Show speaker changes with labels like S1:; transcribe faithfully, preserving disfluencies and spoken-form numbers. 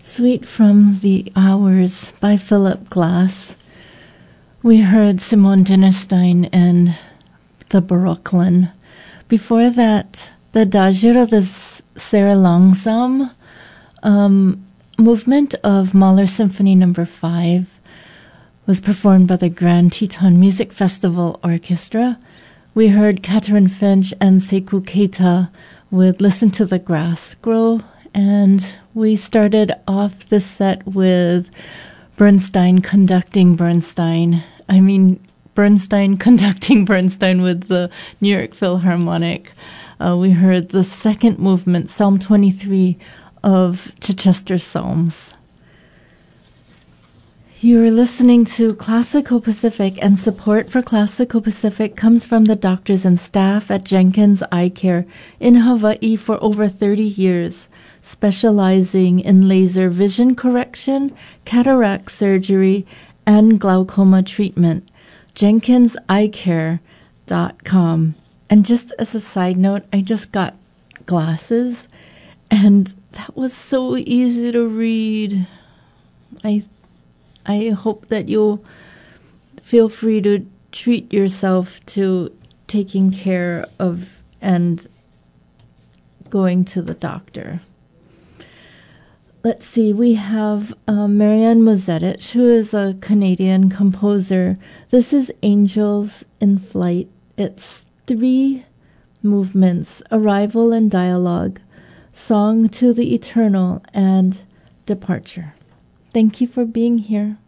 S1: Suite from the Hours by Philip Glass. We heard Simone Dinnerstein and the Brooklyn. Before that, the Adagio des Sehr Langsam um, movement of Mahler Symphony Number Five was performed by the Grand Teton Music Festival Orchestra. We heard Catherine Finch and Sekou Keita with Listen to the Grass Grow, and we started off the set with Bernstein conducting Bernstein. I mean, Bernstein conducting Bernstein with the New York Philharmonic. Uh, we heard the second movement, Psalm twenty-three of Chichester Psalms. You're listening to Classical Pacific, and support for Classical Pacific comes from the doctors and staff at Jenkins Eye Care in Hawaii for over thirty years, specializing in laser vision correction, cataract surgery, and glaucoma treatment. jenkins eye care dot com. And just as a side note, I just got glasses, and that was so easy to read. I I hope that you'll feel free to treat yourself to taking care of and going to the doctor. Let's see, we have uh, Marianne Mozetich, who is a Canadian composer. This is Angels in Flight. It's three movements: Arrival and Dialogue, Song to the Eternal, and Departure. Thank you for being here.